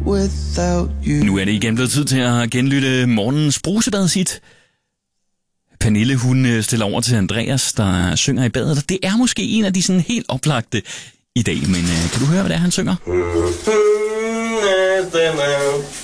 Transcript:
without you. Nu er det igen blevet tid til at genlytte morgens brusebadet-hit. Pernille, hun stiller over til Andreas, der synger i badet, og det er måske en af de sådan helt oplagte i dag, men kan du høre, hvad det er, han synger?